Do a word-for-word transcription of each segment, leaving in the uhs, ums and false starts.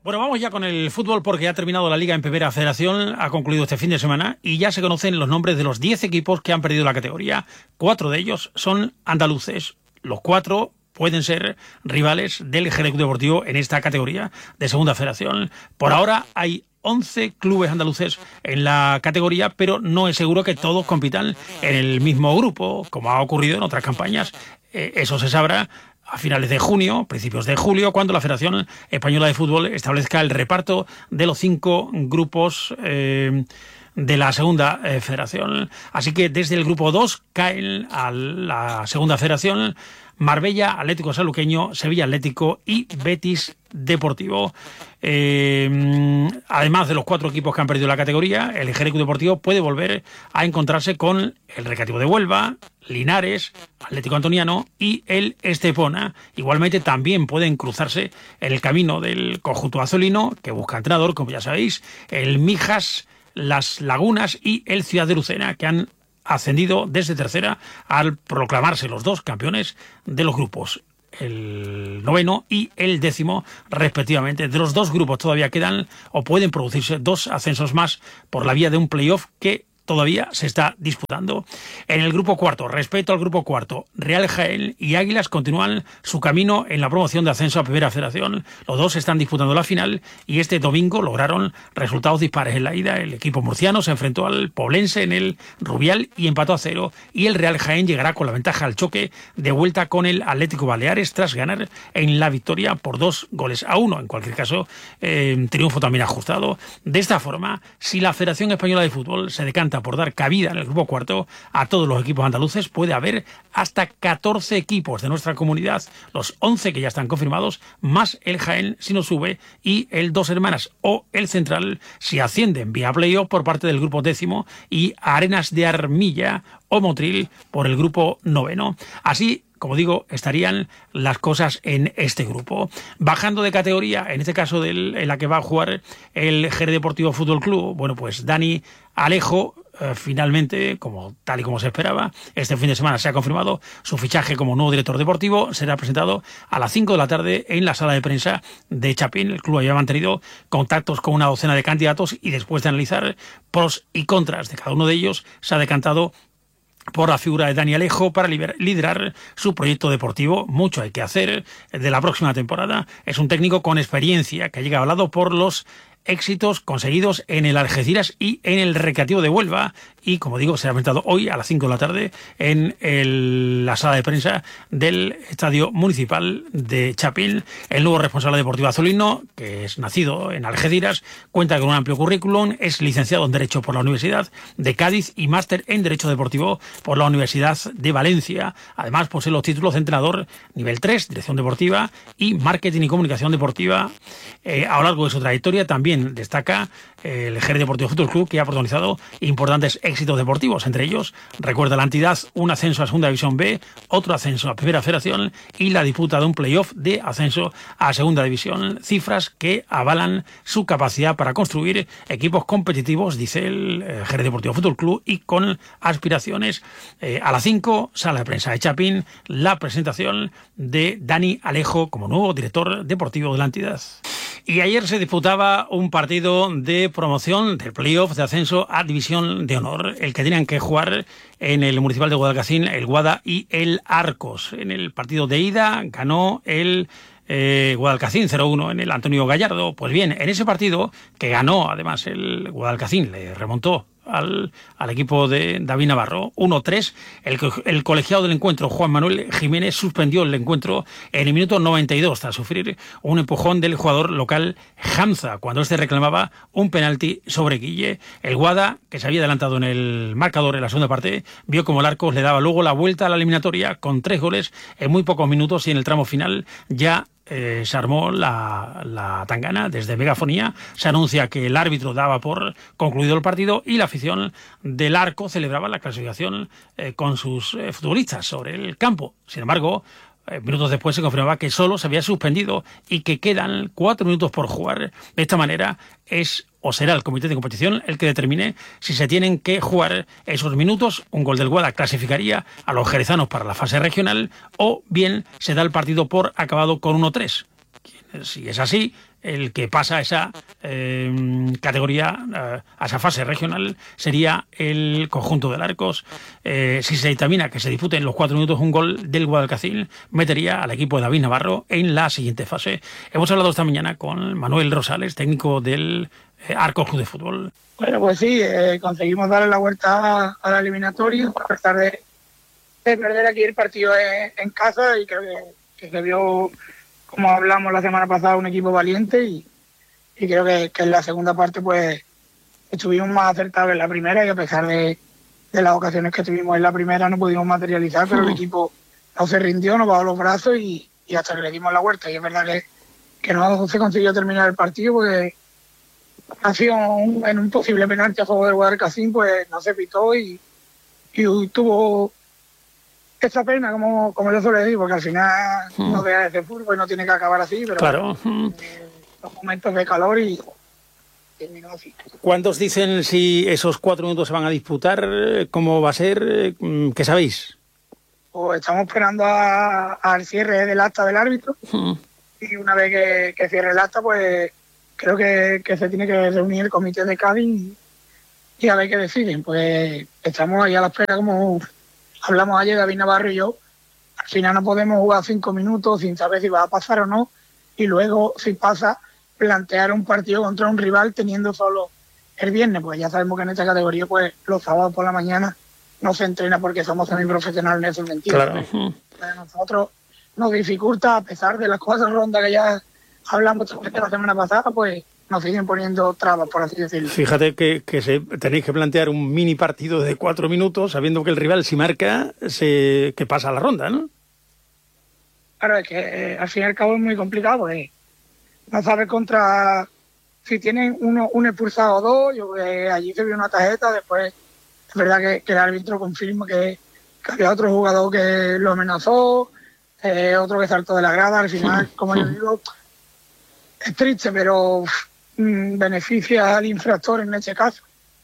Bueno, vamos ya con el fútbol porque ha terminado la Liga en Primera Federación, ha concluido este fin de semana y ya se conocen los nombres de los diez equipos que han perdido la categoría. Cuatro de ellos son andaluces. Los cuatro pueden ser rivales del Jerez Club Deportivo en esta categoría de Segunda Federación. Por ahora hay once clubes andaluces en la categoría, pero no es seguro que todos compitan en el mismo grupo, como ha ocurrido en otras campañas. Eh, eso se sabrá a finales de junio, principios de julio, cuando la Federación Española de Fútbol establezca el reparto de los cinco grupos eh, de la Segunda eh, Federación. Así que desde el grupo dos caen a la Segunda Federación Marbella, Atlético Sanluqueño, Sevilla Atlético y Betis Deportivo. Eh, además de los cuatro equipos que han perdido la categoría, el Jerez Club Deportivo puede volver a encontrarse con el Recreativo de Huelva, Linares, Atlético Antoniano y el Estepona. Igualmente también pueden cruzarse en el camino del conjunto azulino, que busca entrenador, como ya sabéis, el Mijas, las Lagunas y el Ciudad de Lucena, que han ascendido desde tercera al proclamarse los dos campeones de los grupos, el noveno y el décimo respectivamente. De los dos grupos todavía quedan o pueden producirse dos ascensos más por la vía de un playoff que todavía se está disputando. En el grupo cuarto, respecto al grupo cuarto, Real Jaén y Águilas continúan su camino en la promoción de ascenso a Primera Federación. Los dos están disputando la final y este domingo lograron resultados dispares en la ida. El equipo murciano se enfrentó al Poblense en el Rubial y empató a cero, y el Real Jaén llegará con la ventaja al choque de vuelta con el Atlético Baleares tras ganar en la victoria por dos goles a uno. En cualquier caso, eh, triunfo también ajustado. De esta forma, si la Federación Española de Fútbol se decanta por dar cabida en el grupo cuarto a todos los equipos andaluces, puede haber hasta catorce equipos de nuestra comunidad, los once que ya están confirmados, más el Jaén si no sube, y el Dos Hermanas o el Central si ascienden vía playoff por parte del grupo décimo, y Arenas de Armilla o Motril por el grupo noveno. Así, como digo, estarían las cosas en este grupo. Bajando de categoría, en este caso del, en la que va a jugar el Jerez Deportivo Fútbol Club, bueno, pues Dani Alejo, eh, finalmente, como tal y como se esperaba, este fin de semana se ha confirmado su fichaje como nuevo director deportivo. Será presentado a las cinco de la tarde en la sala de prensa de Chapín. El club había mantenido contactos con una docena de candidatos y después de analizar pros y contras de cada uno de ellos, se ha decantado por la figura de Dani Alejo para liderar su proyecto deportivo. Mucho hay que hacer de la próxima temporada. Es un técnico con experiencia que llega avalado por los éxitos conseguidos en el Algeciras y en el Recreativo de Huelva, y como digo, será presentado hoy a las cinco de la tarde en el, la sala de prensa del Estadio Municipal de Chapín. El nuevo responsable deportivo azulino, que es nacido en Algeciras, cuenta con un amplio currículum, es licenciado en Derecho por la Universidad de Cádiz y máster en Derecho Deportivo por la Universidad de Valencia. Además, posee los títulos de entrenador nivel tres, Dirección Deportiva y Marketing y Comunicación Deportiva. Eh, a lo largo de su trayectoria también destaca el Jerez Deportivo Fútbol Club, que ha protagonizado importantes éxitos deportivos. Entre ellos, recuerda la entidad un ascenso a Segunda División B, otro ascenso a Primera Federación y la disputa de un playoff de ascenso a Segunda División. Cifras que avalan su capacidad para construir equipos competitivos, dice el eh, Jerez Deportivo Fútbol Club, y con aspiraciones. Eh, a las cinco, sala de prensa de Chapín, la presentación de Dani Alejo como nuevo director deportivo de la entidad. Y ayer se disputaba un partido de promoción del playoff de ascenso a División de Honor, el que tenían que jugar en el Municipal de Guadalcacín, el Guada y el Arcos. En el partido de ida ganó el eh, Guadalcacín cero uno en el Antonio Gallardo. Pues bien, en ese partido, que ganó además el Guadalcacín, le remontó Al, al equipo de David Navarro, uno tres. El, el colegiado del encuentro, Juan Manuel Jiménez, suspendió el encuentro en el minuto noventa y dos tras sufrir un empujón del jugador local Hamza, cuando este reclamaba un penalti sobre Guille. El Guada, que se había adelantado en el marcador en la segunda parte, vio como el Arcos le daba luego la vuelta a la eliminatoria con tres goles en muy pocos minutos, y en el tramo final ya Eh, se armó la, la tangana. Desde Megafonía se anuncia que el árbitro daba por concluido el partido y la afición del Arco celebraba la clasificación eh, con sus eh, futbolistas sobre el campo. Sin embargo, eh, minutos después se confirmaba que solo se había suspendido y que quedan cuatro minutos por jugar. De esta manera es o será el comité de competición el que determine si se tienen que jugar esos minutos. Un gol del Guada clasificaría a los jerezanos para la fase regional, o bien se da el partido por acabado con uno tres. si es así, el que pasa a esa eh, categoría, eh, a esa fase regional, sería el conjunto del Arcos. Eh, si se determina que se disputen los cuatro minutos un gol del Guadalcacín, metería al equipo de David Navarro en la siguiente fase. Hemos hablado esta mañana con Manuel Rosales, técnico del eh, Arcos Club de Fútbol. Bueno, pues sí, eh, conseguimos darle la vuelta a, a la eliminatoria, a pesar de, de perder aquí el partido en, en casa, y creo que, que se vio, como hablamos la semana pasada, un equipo valiente, y, y creo que, que en la segunda parte pues estuvimos más acertados en la primera, y a pesar de, de las ocasiones que tuvimos en la primera no pudimos materializar, pero el equipo no se rindió, nos bajó los brazos y, y hasta que le dimos la vuelta. Y es verdad que, que no se consiguió terminar el partido porque ha sido un, en un posible penalti a favor del Guadalcacín, pues no se pitó y, y tuvo esa pena, como, como yo suelo decir, porque al final mm. no deja de ser fútbol y no tiene que acabar así, pero claro. eh, los momentos de calor y terminó así. ¿Cuántos dicen si esos cuatro minutos se van a disputar? ¿Cómo va a ser? ¿Qué sabéis? Pues estamos esperando a, al cierre del acta del árbitro mm. y una vez que, que cierre el acta, pues creo que, que se tiene que reunir el comité de Cádiz y, y a ver qué deciden. Pues estamos ahí a la espera, como hablamos ayer David Navarro y yo. Al final no podemos jugar cinco minutos sin saber si va a pasar o no, y luego, si pasa, plantear un partido contra un rival teniendo solo el viernes, pues ya sabemos que en esta categoría pues los sábados por la mañana no se entrena porque somos semiprofesionales en ese sentido. Claro. Para nosotros nos dificulta, a pesar de las cuatro rondas que ya hablamos la semana pasada, pues nos siguen poniendo trabas, por así decirlo. Fíjate que, que se, tenéis que plantear un mini partido de cuatro minutos sabiendo que el rival, si marca, se, que pasa a la ronda, ¿no? Claro, es que eh, al fin y al cabo es muy complicado, pues no sabes contra si tienen uno un expulsado o dos. Yo eh, allí se vio una tarjeta, después es verdad que, que el árbitro confirma que, que había otro jugador que lo amenazó, eh, otro que saltó de la grada. Al final, como yo digo, es triste, pero mmm, beneficia al infractor en este caso,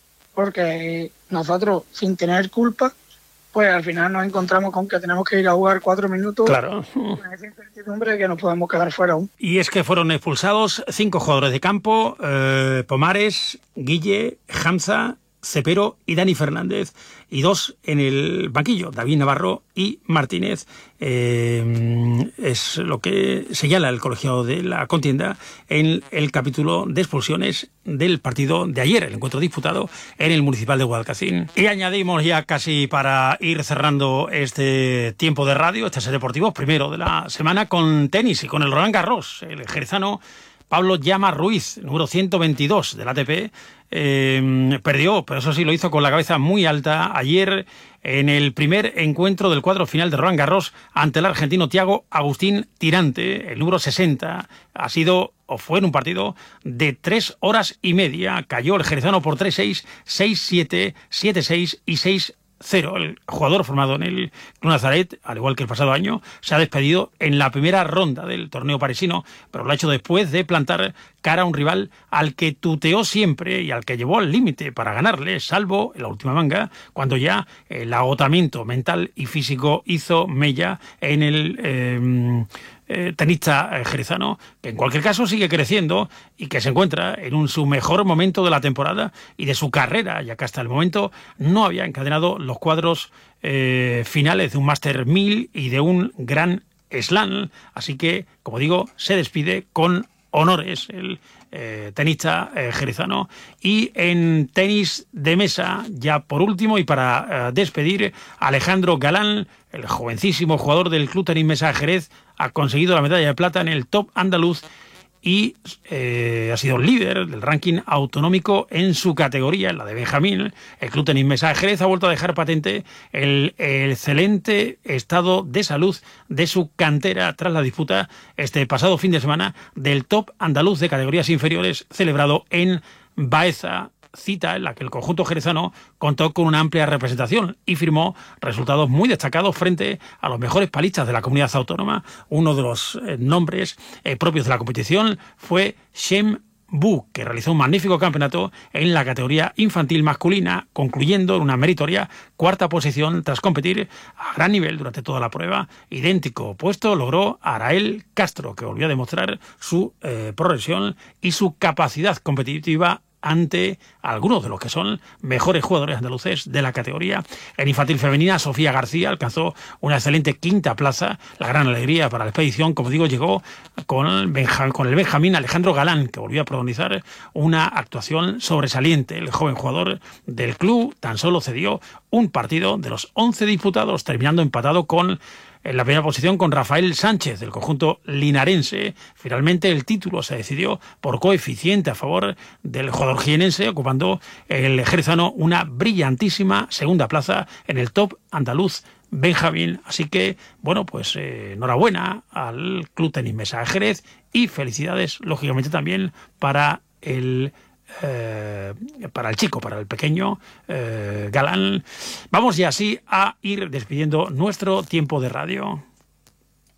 porque nosotros, sin tener culpa, pues al final nos encontramos con que tenemos que ir a jugar cuatro minutos. Claro. Con esa incertidumbre de que nos podemos quedar fuera aún. Y es que fueron expulsados cinco jugadores de campo: eh, Pomares, Guille, Hamza, Cepero y Dani Fernández, y dos en el banquillo, David Navarro y Martínez. Eh, es lo que señala el colegiado de la contienda en el capítulo de expulsiones del partido de ayer, el encuentro disputado en el Municipal de Guadalcacín. Y añadimos ya, casi para ir cerrando este tiempo de radio, este set deportivo primero de la semana, con tenis y con el Roland Garros. El jerezano Pablo Llama Ruiz, número ciento veintidós del A T P, eh, perdió, pero eso sí lo hizo con la cabeza muy alta ayer en el primer encuentro del cuadro final de Roland Garros ante el argentino Thiago Agustín Tirante, el número sesenta. Ha sido o fue en un partido de tres horas y media. Cayó el jerezano por tres seis, seis siete, siete seis y seis cero. El jugador formado en el Club Nazaret, al igual que el pasado año, se ha despedido en la primera ronda del torneo parisino, pero lo ha hecho después de plantar cara a un rival al que tuteó siempre y al que llevó al límite para ganarle, salvo en la última manga, cuando ya el agotamiento mental y físico hizo mella en el eh, eh, tenista eh, jerezano, que en cualquier caso sigue creciendo y que se encuentra en un, su mejor momento de la temporada y de su carrera, ya que hasta el momento no había encadenado los cuadros eh, finales de un Master mil y de un Gran Slam. Así que, como digo, se despide con honores el eh, tenista eh, jerezano. Y en tenis de mesa, ya por último y para eh, despedir, Alejandro Galán, el jovencísimo jugador del Club Tenis Mesa Jerez, ha conseguido la medalla de plata en el Top Andaluz y eh, ha sido líder del ranking autonómico en su categoría, en la de Benjamín. El Club Tenis Mesa Jerez ha vuelto a dejar patente el, el excelente estado de salud de su cantera tras la disputa este pasado fin de semana del Top Andaluz de categorías inferiores celebrado en Baeza, cita en la que el conjunto jerezano contó con una amplia representación y firmó resultados muy destacados frente a los mejores palistas de la comunidad autónoma. Uno de los eh, nombres eh, propios de la competición fue Shem Bu, que realizó un magnífico campeonato en la categoría infantil masculina, concluyendo en una meritoria cuarta posición tras competir a gran nivel durante toda la prueba. Idéntico puesto logró Arael Castro, que volvió a demostrar su eh, progresión y su capacidad competitiva ante algunos de los que son mejores jugadores andaluces de la categoría. En infantil femenina, Sofía García alcanzó una excelente quinta plaza. La gran alegría para la expedición, como digo, llegó con el, Benja, con el Benjamín Alejandro Galán, que volvió a protagonizar una actuación sobresaliente. El joven jugador del club tan solo cedió un partido de los once disputados, terminando empatado con en la primera posición con Rafael Sánchez del conjunto linarense. Finalmente el título se decidió por coeficiente a favor del jugador jienense, ocupando el jerezano una brillantísima segunda plaza en el top andaluz Benjamín. Así que, bueno, pues eh, enhorabuena al Club Tenis Mesa de Jerez y felicidades, lógicamente, también para el Eh, para el chico, para el pequeño eh, Galán. Vamos ya así a ir despidiendo nuestro tiempo de radio.